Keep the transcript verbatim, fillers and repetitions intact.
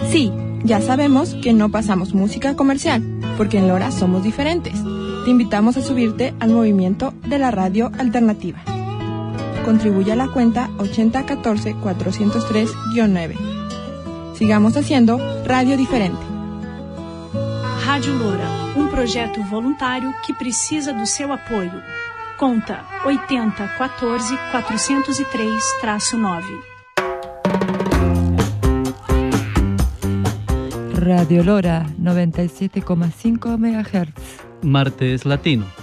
Sí, ya sabemos que no pasamos música comercial, porque en Lora somos diferentes. Te invitamos a subirte al movimiento de la radio alternativa. Contribuye a la cuenta ochenta catorce cuatrocientos tres nueve. Sigamos haciendo radio diferente. Rádio Loura, um projeto voluntário que precisa do seu apoio. Conta oitenta quatorze quatrocentos e três nove. Radio Lora noventa y siete coma cinco megahertz. Martes Latino.